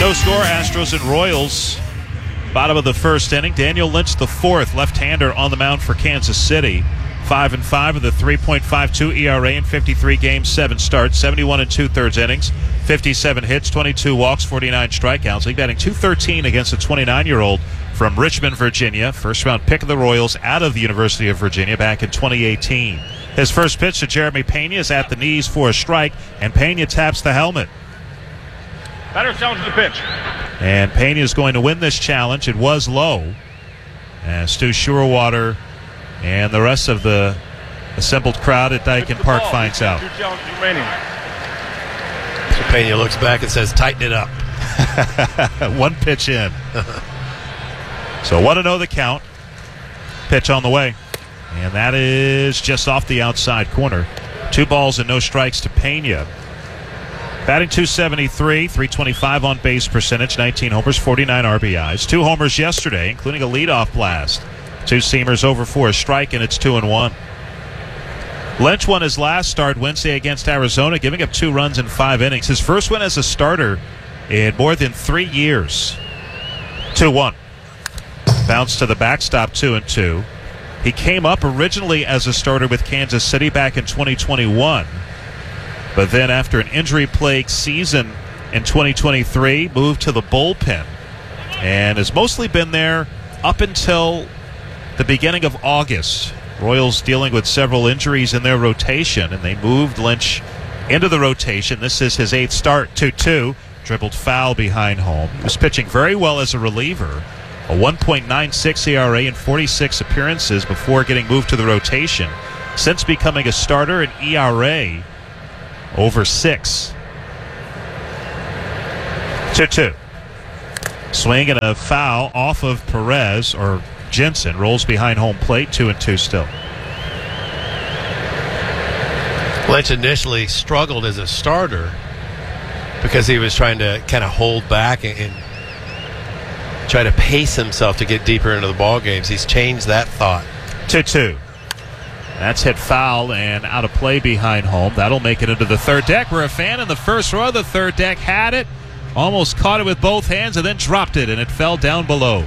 No score, Astros and Royals. Bottom of the first inning. Daniel Lynch, the fourth, left-hander on the mound for Kansas City. 5-5 with a 3.52 ERA in 53 games, 7 starts, 71 and 2/3 innings, 57 hits, 22 walks, 49 strikeouts. League batting .213 against a 29-year-old from Richmond, Virginia. First-round pick of the Royals out of the University of Virginia back in 2018. His first pitch to Jeremy Pena is at the knees for a strike, and Pena taps the helmet. Batter challenges the pitch. And Pena is going to win this challenge. It was low. And Stu Schuerwater and the rest of the assembled crowd at Daikin Park finds out. 2 challenges remaining. So Pena looks back and says, tighten it up. One pitch in. So 1-0 the count. Pitch on the way. And that is just off the outside corner. 2 balls and no strikes to Pena. Batting .273, .325 on base percentage, 19 homers, 49 RBIs. 2 homers yesterday, including a leadoff blast. 2 seamers over for a strike, and it's 2-1. Lynch won his last start Wednesday against Arizona, giving up 2 runs in 5 innings. His first win as a starter in more than 3 years. 2-1. Bounce to the backstop, 2-2. He came up originally as a starter with Kansas City back in 2021. But then after an injury-plagued season in 2023, moved to the bullpen and has mostly been there up until the beginning of August. Royals dealing with several injuries in their rotation, and they moved Lynch into the rotation. This is his 8th start, 2-2. Dribbled foul behind home. He was pitching very well as a reliever. A 1.96 ERA in 46 appearances before getting moved to the rotation. Since becoming a starter, an ERA over 6. 2-2. Swing and a foul off of Perez, or Jensen. Rolls behind home plate, 2-2 still. Lynch initially struggled as a starter because he was trying to kind of hold back and try to pace himself to get deeper into the ball games. He's changed that thought. 2-2. That's hit foul and out of play behind home. That'll make it into the third deck, where a fan in the first row of the third deck had it, almost caught it with both hands, and then dropped it, and it fell down below.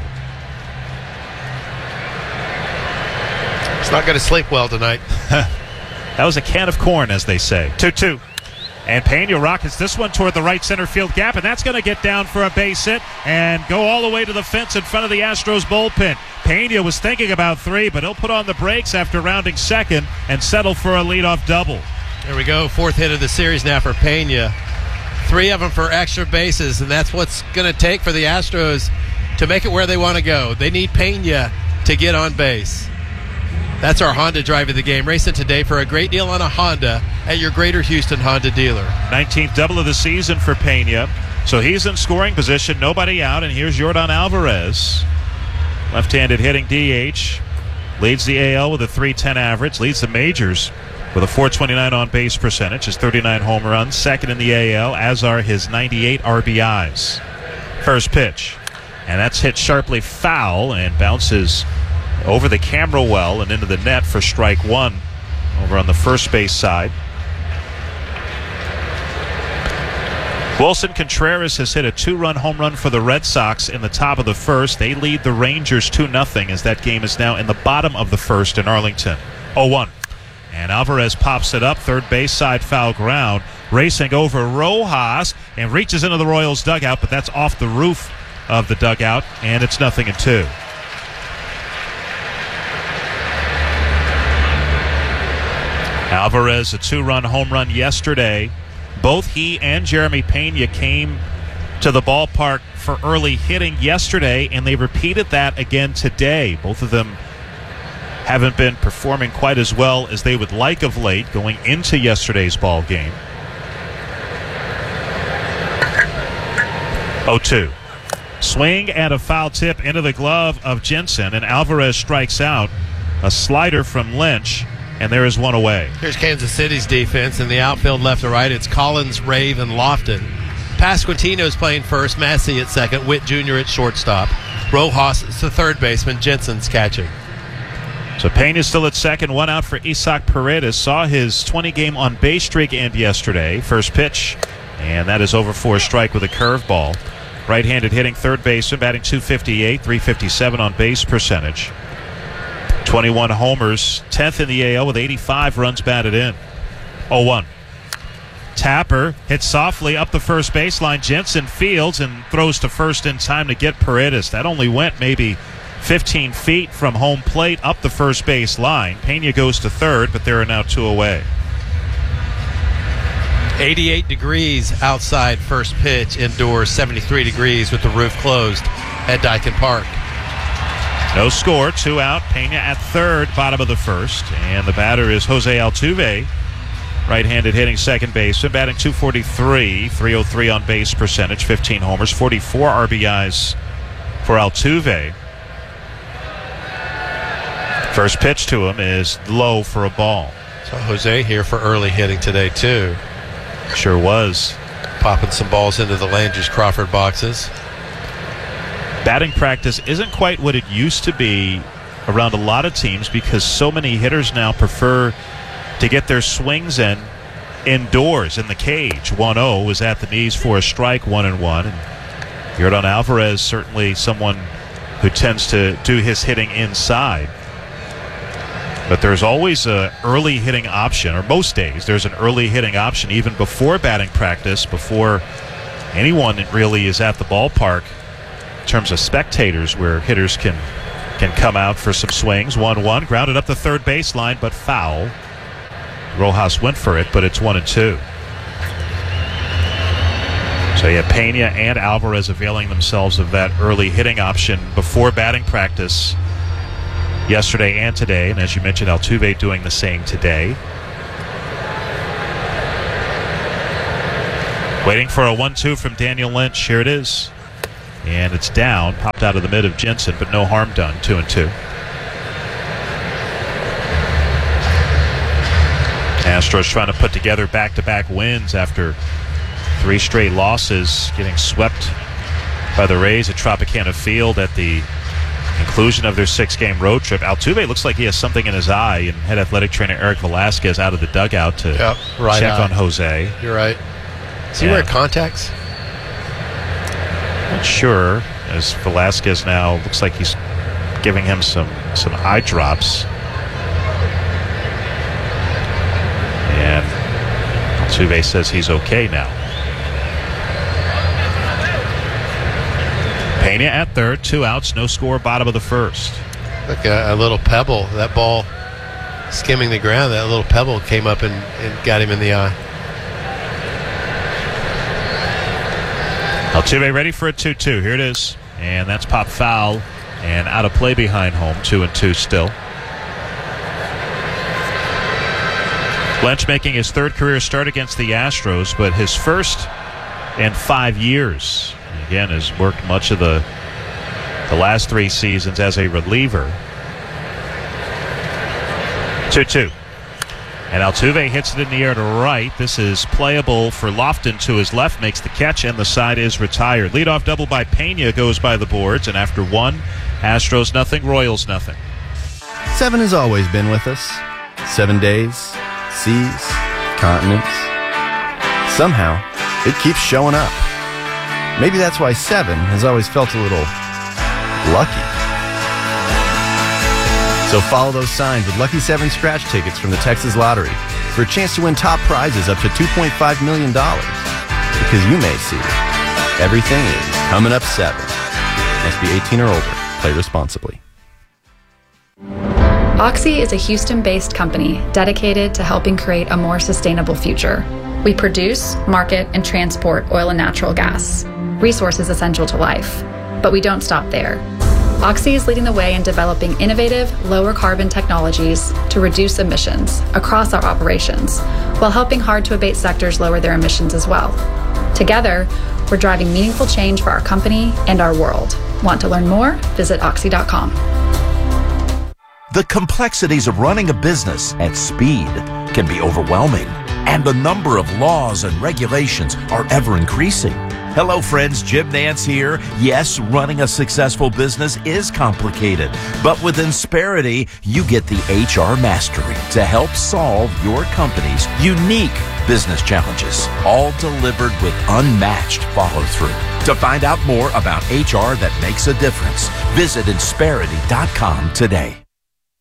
It's not going to sleep well tonight. That was a can of corn, as they say. 2-2. And Pena rockets this one toward the right center field gap, and that's going to get down for a base hit and go all the way to the fence in front of the Astros bullpen. Pena was thinking about 3, but he'll put on the brakes after rounding second and settle for a leadoff double. There we go. 4th hit of the series now for Pena. 3 of them for extra bases, and that's what's going to take for the Astros to make it where they want to go. They need Pena to get on base. That's our Honda drive of the game. Racing today for a great deal on a Honda at your Greater Houston Honda dealer. 19th double of the season for Pena. So he's in scoring position, nobody out, and here's Yordan Alvarez. Left-handed hitting DH. Leads the AL with a .310 average. Leads the majors with a .429 on-base percentage. His 39 home runs. Second in the AL, as are his 98 RBIs. First pitch. And that's hit sharply foul and bounces over the camera well and into the net for strike 1 over on the first base side. Wilson Contreras has hit a 2-run home run for the Red Sox in the top of the first. They lead the Rangers 2-0 as that game is now in the bottom of the first in Arlington. 0-1. And Alvarez pops it up, third base side foul ground. Racing over Rojas and reaches into the Royals dugout, but that's off the roof of the dugout, and it's 0-2. Alvarez, a 2-run home run yesterday. Both he and Jeremy Pena came to the ballpark for early hitting yesterday, and they repeated that again today. Both of them haven't been performing quite as well as they would like of late going into yesterday's ball game. 0-2. Swing and a foul tip into the glove of Jensen, and Alvarez strikes out. A slider from Lynch, and there is one away. Here's Kansas City's defense in the outfield left to right. It's Collins, Rave, and Lofton. Pasquantino's playing first, Massey at second, Witt Jr. at shortstop. Rojas is the third baseman, Jensen's catching. So Pena's still at second, 1 out for Isaac Paredes. Saw his 20-game on-base streak end yesterday. First pitch, and that is over for a strike with a curveball. Right-handed hitting third baseman, batting .258, .357 on base percentage. 21 homers, 10th in the AL with 85 runs batted in. 0-1. Tapper hits softly up the first baseline. Jensen fields and throws to first in time to get Paredes. That only went maybe 15 feet from home plate up the first base line. Pena goes to third, but there are now 2 away. 88 degrees outside first pitch, indoors 73 degrees with the roof closed at Daikin Park. No score, 2 out. Pena at third, bottom of the first. And the batter is Jose Altuve, right-handed hitting second baseman, batting .243, .303 on base percentage, 15 homers, 44 RBIs for Altuve. First pitch to him is low for a ball. So Jose here for early hitting today, too. Sure was. Popping some balls into the Landers Crawford boxes. Batting practice isn't quite what it used to be around a lot of teams because so many hitters now prefer to get their swings in indoors in the cage. 1-0 was at the knees for a strike, 1-1. And Yordan Alvarez, certainly someone who tends to do his hitting inside. But there's always an early hitting option, or most days there's an early hitting option even before batting practice, before anyone really is at the ballpark in terms of spectators, where hitters can come out for some swings. 1-1, grounded up the third baseline, but foul. Rojas went for it, but it's 1-2. So yeah, Pena and Alvarez availing themselves of that early hitting option before batting practice yesterday and today, and as you mentioned, Altuve doing the same today. Waiting for a 1-2 from Daniel Lynch. Here it is. And it's down, popped out of the mid of Jensen, but no harm done. 2-2. Astros trying to put together back-to-back wins after 3 straight losses, getting swept by the Rays at Tropicana Field at the conclusion of their 6-game road trip. Altuve looks like he has something in his eye, and head athletic trainer Eric Velasquez out of the dugout to check on Jose. You're right. Does he wear contacts? Not sure, as Velasquez now looks like he's giving him some eye drops. And Altuve says he's okay now. Pena at third, 2 outs, no score, bottom of the first. Like a little pebble. That ball skimming the ground, that little pebble came up and got him in the eye. Altuve ready for a 2-2. Here it is. And that's pop foul and out of play behind home. 2-2 still. Lynch making his 3rd career start against the Astros, but his first in 5 years. Again, has worked much of the last 3 seasons as a reliever. 2-2. And Altuve hits it in the air to right. This is playable for Lofton to his left, makes the catch, and the side is retired. Leadoff double by Pena goes by the boards, and after 1, Astros nothing, Royals nothing. 7 has always been with us. 7 days, seas, continents. Somehow, it keeps showing up. Maybe that's why 7 has always felt a little lucky. So follow those signs with Lucky 7 scratch tickets from the Texas Lottery for a chance to win top prizes up to $2.5 million. Because you may see everything is coming up 7. Must be 18 or older. Play responsibly. Oxy is a Houston-based company dedicated to helping create a more sustainable future. We produce, market, and transport oil and natural gas, resources essential to life. But we don't stop there. Oxy is leading the way in developing innovative, lower carbon technologies to reduce emissions across our operations, while helping hard-to-abate sectors lower their emissions as well. Together, we're driving meaningful change for our company and our world. Want to learn more? Visit oxy.com. The complexities of running a business at speed can be overwhelming, and the number of laws and regulations are ever increasing. Hello friends, Jim Nance here. Yes, running a successful business is complicated, but with Insperity, you get the HR mastery to help solve your company's unique business challenges, all delivered with unmatched follow-through. To find out more about HR that makes a difference, visit Insperity.com today.